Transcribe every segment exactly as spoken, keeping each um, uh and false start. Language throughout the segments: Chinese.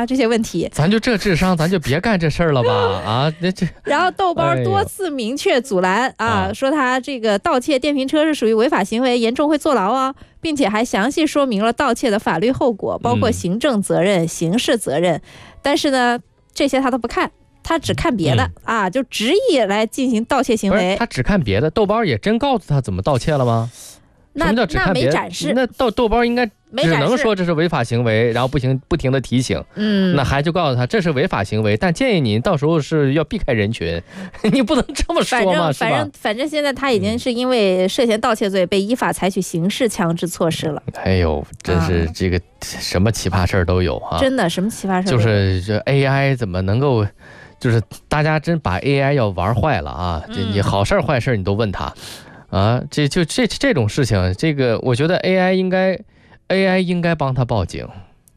啊？这些问题， 咱就这智商，咱就别干这事儿了吧？啊，那这。 然后豆包多次明确阻拦、哎、啊，说他这个盗窃电瓶车是属于违法行为，严重会坐牢啊，并且还详细说明了盗窃的法律后果，包括行政责任、嗯、刑事责任。但是呢，这些他都不看。他只看别的、嗯、啊，就执意来进行盗窃行为。 他只看别的，豆包也真告诉他怎么盗窃了吗？ 那什么叫只看别的？ 那没展示。 那豆豆包应该只能说这是违法行为，然后不行不停的提醒。嗯，那还就告诉他这是违法行为，但建议你到时候是要避开人群，你不能这么说嘛，是吧？ 反正反正现在他已经是因为涉嫌盗窃罪被依法采取刑事强制措施了。 哎呦，真是这个什么奇葩事儿都有啊！ 真的什么奇葩事儿？ 就是这 A I 怎么能够？就是大家真把 A I 要玩坏了啊！这你好事坏事你都问他，啊，这就这这种事情，这个我觉得 A I 应该 A I 应该帮他报警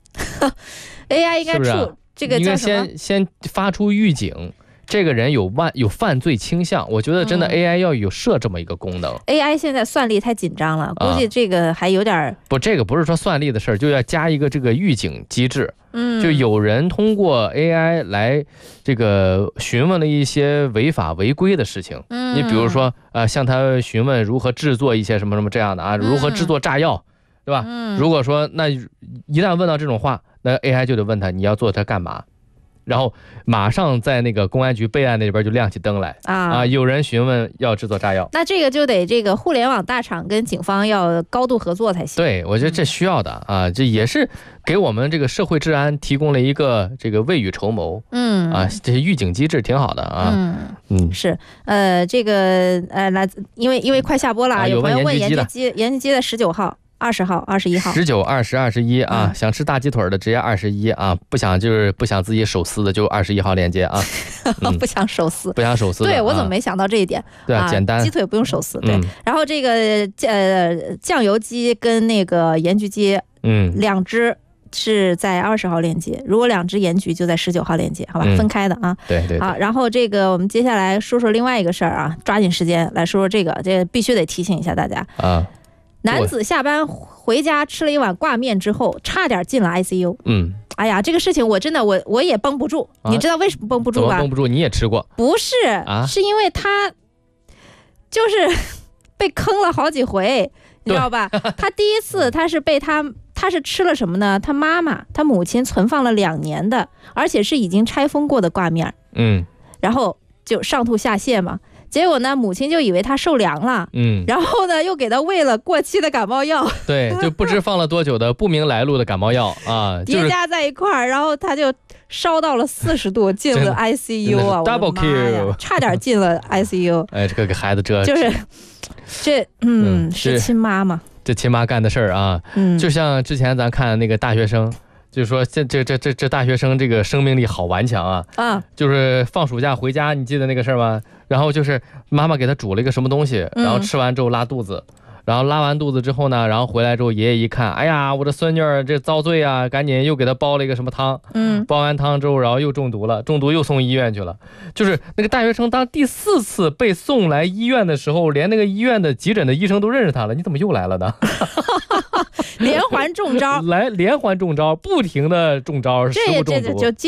，A I 应该出是是、啊、这个叫什么？ 应该先先发出预警。这个人有犯有犯罪倾向，我觉得真的 A I 要有设这么一个功能。 嗯、A I 现在算力太紧张了，估计这个还有点、啊、 不，这个不是说算力的事儿，就要加一个这个预警机制。嗯，就有人通过 A I 来这个询问了一些违法违规的事情。嗯，你比如说呃，向他询问如何制作一些什么什么这样的啊，如何制作炸药，对吧？嗯，如果说那一旦问到这种话，那 A I 就得问他你要做它干嘛。然后马上在那个公安局备案那边就亮起灯来 啊, 啊！有人询问要制作炸药， 那这个就得这个互联网大厂跟警方要高度合作才行。 对，我觉得这需要的啊，这也是给我们这个社会治安提供了一个这个未雨绸缪。嗯啊，这些预警机制挺好的啊。嗯嗯，是呃这个呃来，因为因为快下播了，啊、有朋友问盐焗鸡，盐焗鸡在十九号。二十号、二十一号、 十九、二十、二十一啊！嗯、想吃大鸡腿的直接二十一啊，不想就是不想自己手撕的就二十一号链接啊。 嗯、不想手撕， 不想手撕。 对我怎么没想到这一点？ 对啊，简单， 鸡腿不用手撕。对，嗯、然后这个呃酱油鸡跟那个盐焗鸡，嗯，两只是在二十号链接，如果两只盐焗就在十九号链接，好吧，嗯、分开的啊。 对 对, 对。 好，然后这个我们接下来说说另外一个事儿啊，抓紧时间来说说这个，这个、必须得提醒一下大家啊。男子下班回家吃了一碗挂面之后，差点进了 I C U。嗯，哎呀，这个事情我真的我我也绷不住、啊，你知道为什么绷不住吧？ 绷不住，你也吃过？ 不是啊，是因为他就是被坑了好几回，你知道吧？他第一次他是被他他是吃了什么呢？他妈妈他母亲存放了两年的，而且是已经拆封过的挂面。嗯，然后就上吐下泻嘛。结果呢，母亲就以为他受凉了，嗯，然后呢，又给他喂了过期的感冒药， 对，就不知放了多久的不明来路的感冒药啊， 叠加在一块儿，然后他就烧到了四十度，进了 I C U 啊 ，double kill， 差点进了 I C U。 哎，这个给孩子这就是这，嗯，嗯是亲妈嘛， 这亲妈干的事儿啊，嗯，就像之前咱看那个大学生。就是说，这这这这这大学生这个生命力好顽强啊！啊，就是放暑假回家，你记得那个事儿吗？然后就是妈妈给他煮了一个什么东西，然后吃完之后拉肚子，嗯、然后拉完肚子之后呢，然后回来之后爷爷一看，哎呀，我这孙女儿这遭罪啊，赶紧又给他煲了一个什么汤，嗯，煲完汤之后，然后又中毒了，中毒又送医院去了。就是那个大学生当第四次被送来医院的时候，连那个医院的急诊的医生都认识他了，你怎么又来了呢？ 连环中招， 来连环中招，不停的中招，食物中毒。 这就